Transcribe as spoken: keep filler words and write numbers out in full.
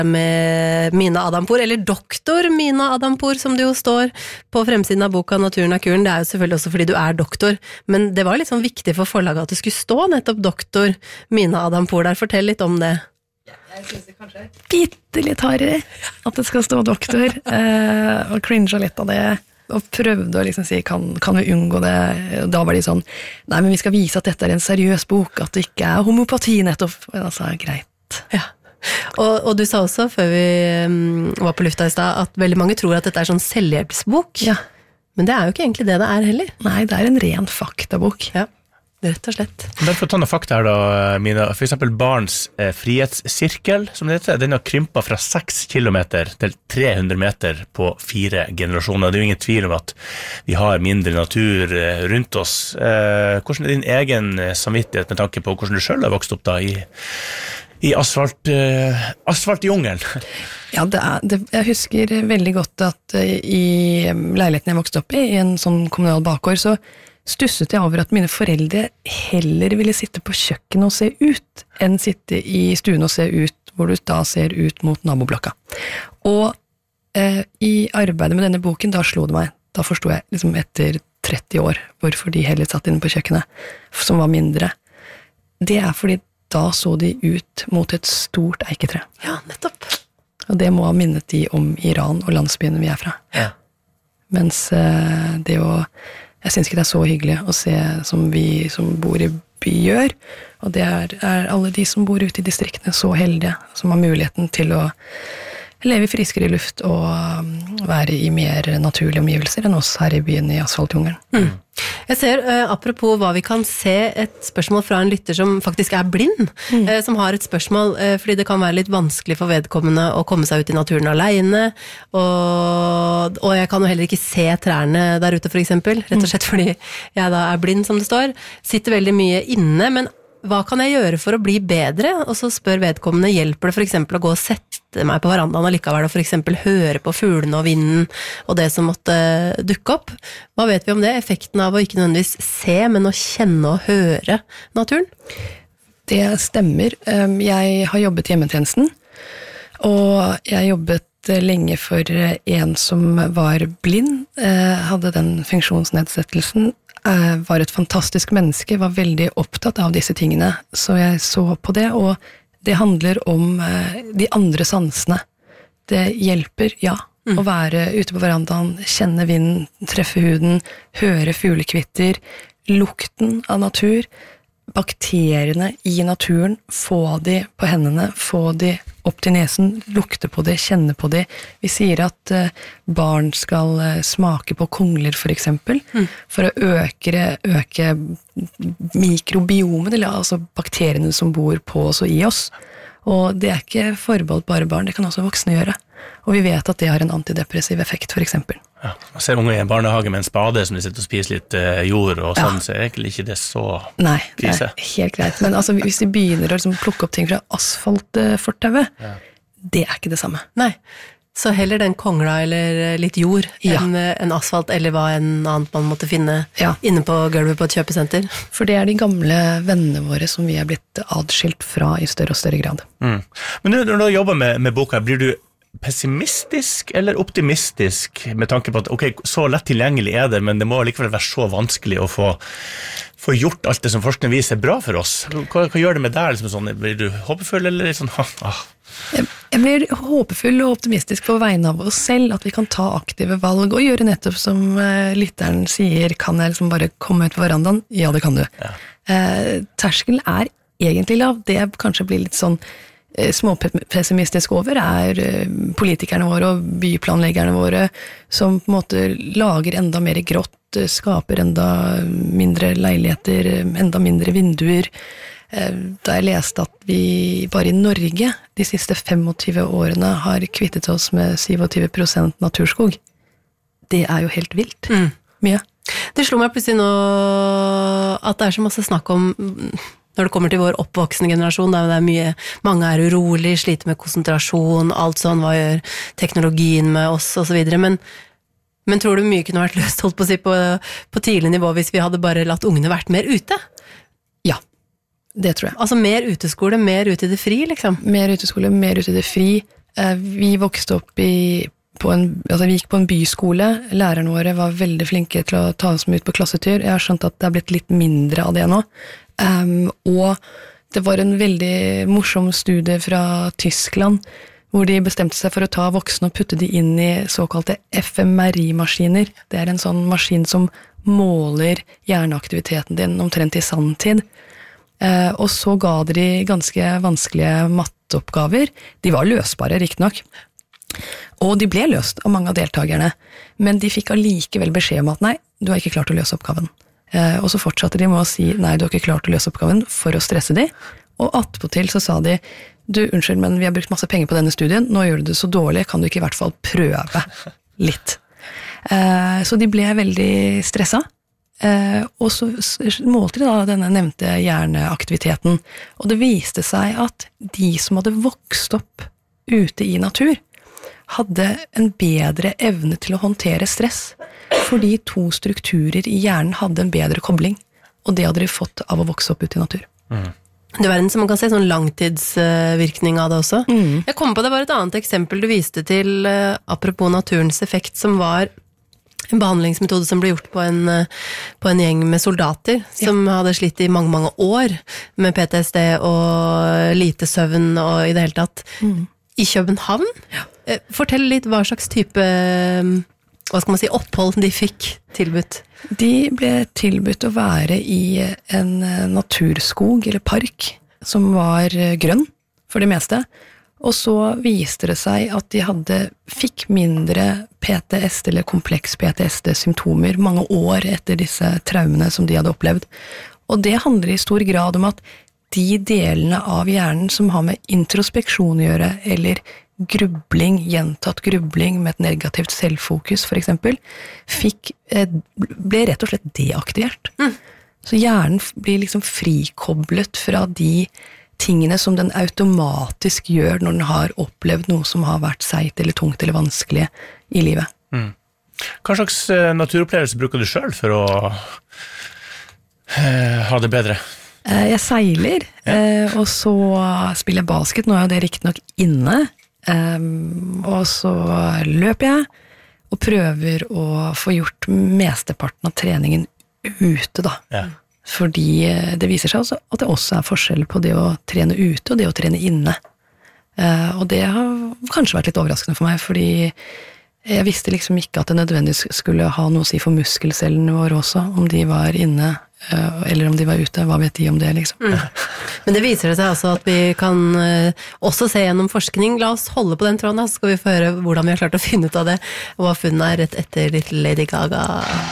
med Mina Adampour, eller doktor Mina Adampour, som det jo står på fremsiden av boka Naturen er kuren. Det er jo selvfølgelig også fordi du er doktor, men det var litt sånn viktig for forlaget at det skulle stå nettopp doktor Mina Adampour der. Fortell litt om det. Jeg synes det kanskje er bitte litt hardere at det skal stå doktor, eh, og cringe litt av det, og prøvde å liksom si, kan, kan vi unngå det? Da var de sånn, nei, men vi skal vise at dette er en seriøs bok, at det ikke er homopati nettopp. Og da sa jeg, greit. Ja. Og, og du sa også, før vi um, var på lufta i sted, at veldig mange tror at dette er sånn selvhjelpsbok. Ja. Men det er jo ikke egentlig det det er heller. Nei, det er en ren faktabok. Ja, rett og slett. Bare for å ta noen fakta her da, Mina. For eksempel Barns eh, frihetssirkel, som det heter, den har krympet fra seks kilometer til tre hundre meter på fire generasjoner. Det er jo ingen tvil om at vi har mindre natur eh, rundt oss. Eh, hvordan er din egen samvittighet med tanke på hvordan du selv har vokst opp da i i asfalt, uh, asfaltjungelen? Ja, det er, det, jeg husker veldig godt at uh, i leiligheten jeg vokste opp i, i en sånn kommunal bakgård, så stusset jeg over at mine foreldre heller ville sitte på kjøkken og se ut, enn sitte i stuen og se ut, hvor du da ser ut mot naboblokka. Og uh, i arbeidet med denne boken, da slo det meg, da forstod jeg liksom etter tretti år, hvorfor de heller satt inne på kjøkkenet, som var mindre. Det er fordi da så de ut mot et stort eiketre. Ja, nettopp. Og det må ha minnet de om Iran og landsbyen vi er fra. Ja. Mens eh, det å, jeg synes ikke det er så hyggelig å se som vi som bor i by gjør, og det er, er alle de som bor ute i distriktene så heldige, som har muligheten til å leve i friskere luft og være i mer naturlige omgivelser enn oss her i byen i asfaltjungelen. Mm. Jeg ser, uh, apropos hva vi kan se, et spørsmål fra en lytter som faktisk er blind, mm. uh, som har et spørsmål, uh, fordi det kan være litt vanskelig for vedkommende å komme seg ut i naturen alene, og, og jeg kan jo heller ikke se trærne der ute for eksempel, rett og slett fordi jeg da er blind, som det står, sitter veldig mye inne, men hva kan jeg gjøre for å bli bedre? Og så spør vedkommende, hjelper det for eksempel å gå og sette meg på verandaen og likevel, og for eksempel høre på fuglene og vinden og det som måtte dukke opp? Hva vet vi om det? Effekten av å ikke nødvendigvis se, men å kjenne og høre naturen? Det stemmer. Jeg har jobbet i hjemmetjenesten, og jeg jobbet lenge for en som var blind, hadde den funksjonsnedsettelsen, var et fantastisk menneske, var veldig opptatt av disse tingene, så jeg så på det, og det handler om de andre sansene. Det hjelper, ja, mm. å være ute på verandaen, kjenne vinden, treffe huden, høre fuglekvitter, lukten av natur, bakteriene i naturen, få de på hendene, få de opp til nesen, lukte på det, kjenne på det. Vi sier at uh, barn skal uh, smake på kongler for eksempel, mm. for å øke, øke mikrobiomet, eller altså bakteriene som bor på oss og i oss. Og det er ikke forbeholdt bare barn, det kan også voksne gjøre. Og vi vet at det har en antidepressiv effekt, for eksempel. Ja, man ser unge i en barnehage med en spade som de sitter og spiser litt uh, jord og sånn, ja. Så er egentlig ikke det så Nei, krise. Nei, helt greit. Men altså, hvis de begynner å liksom, plukke opp ting fra asfaltfortauet, ja. Det er ikke det samme. Nei, så heller den kongla eller litt jord ja. enn en asfalt, eller hva en annet man måtte finne ja. inne på gulvet på et kjøpesenter. For det er de gamle vennene våre som vi er blitt adskilt fra i større og større grad. Mm. Men når du jobber med, med boka, blir du pessimistisk eller optimistisk med tanke på at ok, så lett tilgjengelig er det, men det må likevel være så vanskelig å få, få gjort alt det som forskning viser er bra for oss? Hva, hva gjør det med deg? Liksom sånn, blir du håpefull eller sånn? Ah. Jeg, jeg blir håpefull og optimistisk på vegne av oss selv, at vi kan ta aktive valg og gjøre nettopp som uh, lytteren sier, kan jeg liksom bare komme ut på verandaen? Ja, det kan du. Ja. Uh, terskelen er egentlig lav, det kanskje blir litt sånn småpessimistisk over er politikerne våre og byplanleggerne våre som på en måte lager enda mer grått, skaper enda mindre leiligheter, enda mindre vinduer. Da jeg leste at vi bare i Norge de siste tjuefem årene har kvittet oss med tjuesyv prosent naturskog. Det er jo helt vilt. Mm. Mye. Det slo meg plutselig nå at det er så masse snakk om når det kommer til vår oppvoksende generasjon, der det er mye, mange er urolig, sliter med konsentrasjon, alt sånn, hva gjør teknologien med oss, og så videre, men, men tror du mye kunne vært løst, holdt på å si, på, på tidlig nivå, hvis vi hadde bare latt ungene vært mer ute? Ja, det tror jeg. Altså mer uteskole, mer ute i det fri, liksom? Mer uteskole, mer ute i det fri, Eh, vi vokste opp i, på en, altså vi gikk på en byskole. Lærerne våre var veldig flinke til å ta oss med ut på klassetur. Jeg har skjønt at det har blitt litt mindre av det nå. Um, og det var en veldig morsom studie fra Tyskland, hvor de bestemte seg for å ta voksne og putte de inn i såkalte F M R I-maskiner. Det er en sånn maskin som måler hjerneaktiviteten din omtrent i sanntid. Eh, og så ga de ganske vanskelige matteoppgaver. De var løsbare, riktig nok. Og de ble løst av mange av deltakerne. Men de fikk allikevel beskjed om at nei, du har ikke klart å løse oppgaven. Eh, og så fortsatte de med å si nei, du har ikke klart å løse oppgaven for å stresse de. Og attpåtil så sa de, du, unnskyld, men vi har brukt masse penger på denne studien, nå gjør du det så dårlig, kan du ikke i hvert fall prøve litt. Eh, så de ble veldig stresset. Uh, og så målte de da denne nevnte hjerneaktiviteten, og det viste seg at de som hadde vokst opp ute i natur, hadde en bedre evne til å håndtere stress, fordi to strukturer i hjernen hadde en bedre kobling, og det hadde de fått av å vokse opp ute i natur. Mm. Det var en som man kan se sånn langtidsvirkning av det også. Mm. Jeg kom på det var et annet eksempel du viste til, uh, apropos naturens effekt, som var en behandlingsmetode som ble gjort på en, på en gjeng med soldater, som ja. hadde slitt i mange, mange år med P T S D og lite søvn og i det hele tatt. Mm. I København. Ja. Fortell litt hva slags type, hva skal man si, opphold de fikk tilbudt. De ble tilbudt å være i en naturskog eller park som var grønn for det meste. Og så viste det seg at de hadde, fikk mindre P T S D eller kompleks P T S D-symptomer mange år etter disse traumene som de hadde opplevd. Og det handler i stor grad om at de delene av hjernen som har med introspeksjon å gjøre, eller grubling, gjentatt grubling med et negativt selvfokus for eksempel, fikk, ble rett og slett deaktivert. Mm. Så hjernen blir liksom frikoblet fra de tingene som den automatisk gjør når den har opplevd noe som har vært seigt eller tungt eller vanskelig i livet. Mm. Hva slags naturopplevelse bruker du selv for å uh, ha det bedre? Uh, jeg seiler, ja. uh, og så spiller jeg basket, nå er jo det riktig nok inne, um, og så løper jeg, og prøver å få gjort mesteparten av treningen ute da. Ja. Fordi det viser seg også at det også er forskjell på det å trene ute og det å trene inne. Og det har kanskje vært litt overraskende for meg, fordi jeg visste liksom ikke at det nødvendigvis skulle ha noe å si for muskelcellene våre også, om de var inne eller om de var ute, hva vet de om det liksom. Mm. Men det viser seg også at vi kan også se gjennom forskning. La oss holde på den tråden, så skal vi få høre hvordan vi har klart å finne ut av det, og hva funnet er rett etter Little Lady Gaga.